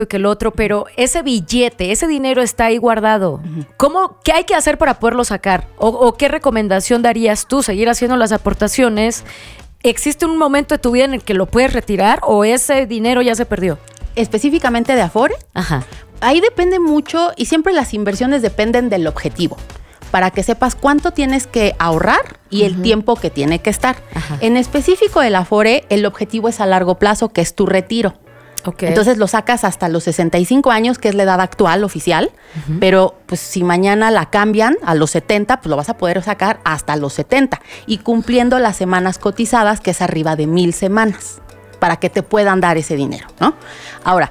que el otro, pero ese billete, ese dinero está ahí guardado. ¿Qué hay que hacer para poderlo sacar? ¿O qué recomendación darías tú? ¿Seguir haciendo las aportaciones? ¿Existe un momento de tu vida en el que lo puedes retirar o ese dinero ya se perdió? Específicamente de Afore, Ajá. ahí depende mucho y siempre las inversiones dependen del objetivo, para que sepas cuánto tienes que ahorrar y el tiempo que tiene que estar. Ajá. En específico del Afore, el objetivo es a largo plazo, que es tu retiro. Okay. Entonces lo sacas hasta los 65 años, que es la edad actual oficial, pero pues si mañana la cambian a los 70, pues lo vas a poder sacar hasta los 70 y cumpliendo las semanas cotizadas, que es arriba de 1,000 semanas, para que te puedan dar ese dinero, ¿no? Ahora,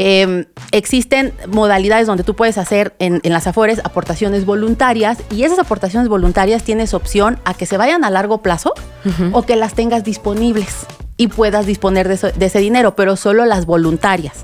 existen modalidades donde tú puedes hacer en las Afores aportaciones voluntarias y esas aportaciones voluntarias tienes opción a que se vayan a largo plazo o que las tengas disponibles y puedas disponer de ese dinero, pero solo las voluntarias.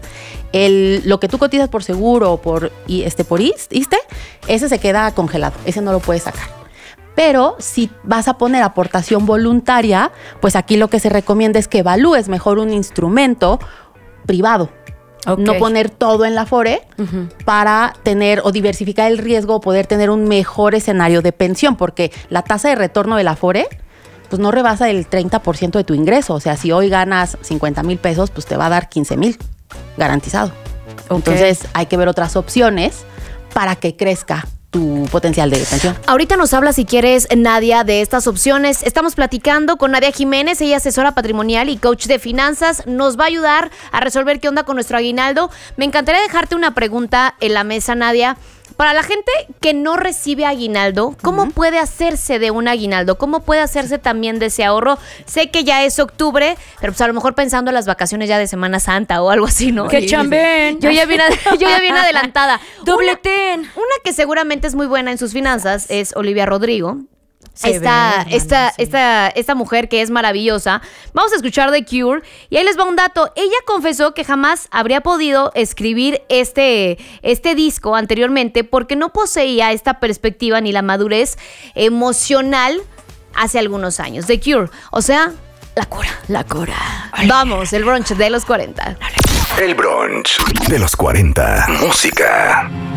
Lo que tú cotizas por seguro o por ISSSTE, ese se queda congelado, ese no lo puedes sacar. Pero si vas a poner aportación voluntaria, pues aquí lo que se recomienda es que evalúes mejor un instrumento privado. Okay. No poner todo en la Afore para tener o diversificar el riesgo o poder tener un mejor escenario de pensión, porque la tasa de retorno de la Afore pues no rebasa el 30% de tu ingreso. O sea, si hoy ganas 50,000 pesos, pues te va a dar 15,000 garantizado. Okay. Entonces hay que ver otras opciones para que crezca tu potencial de pensión. Ahorita nos habla, si quieres, Nadia, de estas opciones. Estamos platicando con Nadia Jiménez, ella es asesora patrimonial y coach de finanzas. Nos va a ayudar a resolver qué onda con nuestro aguinaldo. Me encantaría dejarte una pregunta en la mesa, Nadia. Para la gente que no recibe aguinaldo, ¿cómo puede hacerse de un aguinaldo? ¿Cómo puede hacerse también de ese ahorro? Sé que ya es octubre, pero pues a lo mejor pensando en las vacaciones ya de Semana Santa o algo así, ¿no? ¡Que chambén! Yo ya bien adelantada. ¡Dobletén! Una que seguramente es muy buena en sus finanzas es Olivia Rodrigo. Esta mujer que es maravillosa. Vamos a escuchar The Cure y ahí les va un dato. Ella confesó que jamás habría podido escribir este disco anteriormente porque no poseía esta perspectiva ni la madurez emocional hace algunos años. The Cure, o sea, la cura. La cura. Vamos, el brunch de los 40. El brunch de los 40. Música.